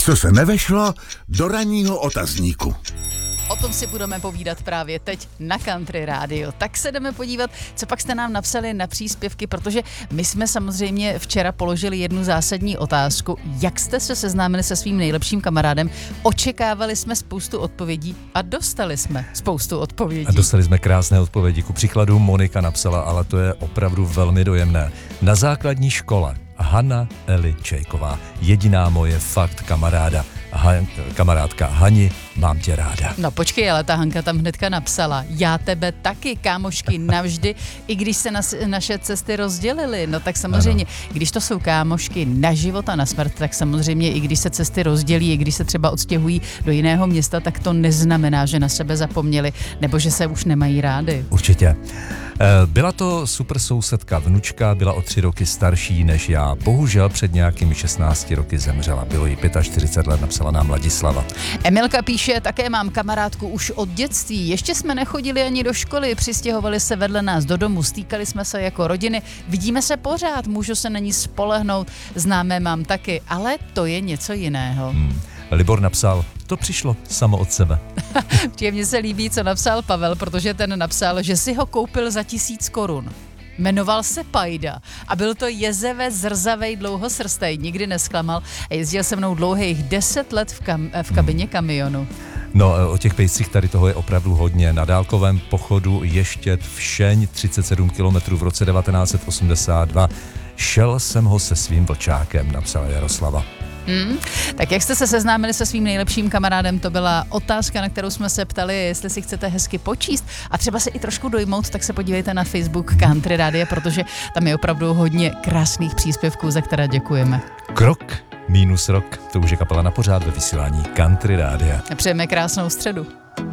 Co se nevešlo do ranního otazníku. O tom si budeme povídat právě teď na Country Radio. Tak se jdeme podívat, co pak jste nám napsali na příspěvky, protože my jsme samozřejmě včera položili jednu zásadní otázku. Jak jste se seznámili se svým nejlepším kamarádem? Očekávali jsme spoustu odpovědí a dostali jsme spoustu odpovědí. A dostali jsme krásné odpovědi. Ku příkladu Monika napsala, ale to je opravdu velmi dojemné. Na základní škole Hana Eli Čejková. Jediná moje fakt kamarádka Hani, mám tě ráda. No počkej, ale ta Hanka tam hnedka napsala, já tebe taky, kámošky, navždy, i když se naše cesty rozdělily. No tak samozřejmě, když to jsou kámošky na život a na smrt, tak samozřejmě i když se cesty rozdělí, i když se třeba odstěhují do jiného města, tak to neznamená, že na sebe zapomněli, nebo že se už nemají rádi. Určitě. Byla to super sousedka, vnučka, byla o 3 roky starší než já. Bohužel před nějakými 16 roky zemřela. Bylo jí 45 let, napsala nám Ladislava. Emilka píše, také mám kamarádku už od dětství. Ještě jsme nechodili ani do školy, přistěhovali se vedle nás do domu, stýkali jsme se jako rodiny. Vidíme se pořád, můžu se na ní spolehnout, známé mám taky, ale to je něco jiného. Libor napsal, to přišlo samo od sebe. Mně se líbí, co napsal Pavel, protože ten napsal, že si ho koupil za 1000 korun. Jmenoval se Pajda a byl to jezeve, zrzavej, dlouhosrstej, nikdy nesklamal a jezdil se mnou dlouhých 10 let v kabině kamionu. No, o těch pejscích tady toho je opravdu hodně. Na dálkovém pochodu Ještěd Všeň 37 km v roce 1982 šel jsem ho se svým vlčákem, napsala Jaroslava. Tak jak jste se seznámili se svým nejlepším kamarádem, to byla otázka, na kterou jsme se ptali, jestli si chcete hezky počíst a třeba se i trošku dojmout, tak se podívejte na Facebook Country Radio, protože tam je opravdu hodně krásných příspěvků, za které děkujeme. Krok minus rok, to už je kapela na pořád ve vysílání Country Rádia. Přejeme krásnou středu.